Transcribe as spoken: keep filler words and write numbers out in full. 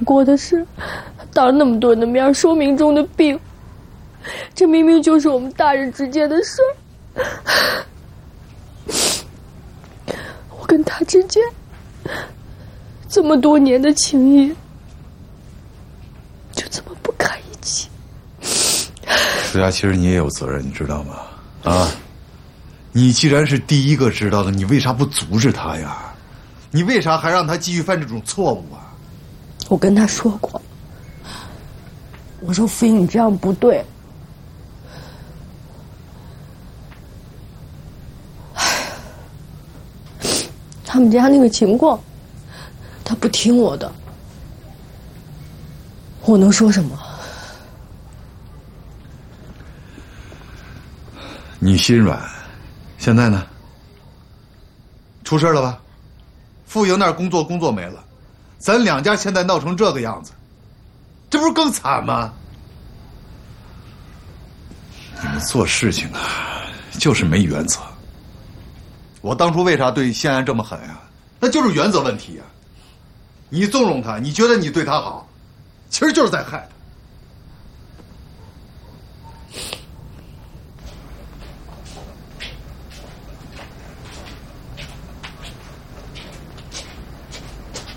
过的事，当着那么多人的面说明中的病，这明明就是我们大人之间的事儿。我跟他之间这么多年的情谊，就这么不堪一击。 舒雅，其实你也有责任，你知道吗？啊，你既然是第一个知道的，你为啥不阻止他呀？你为啥还让他继续犯这种错误啊？ 我跟他说过，我说傅英，你这样不对。他们家那个情况，他不听我的，我能说什么？ 你心软，现在呢？出事了吧？傅莹那儿工作工作没了，咱两家现在闹成这个样子，这不是更惨吗？你们做事情啊，就是没原则。我当初为啥对谢安这么狠呀？那就是原则问题呀。你纵容他，你觉得你对他好，其实就是在害他。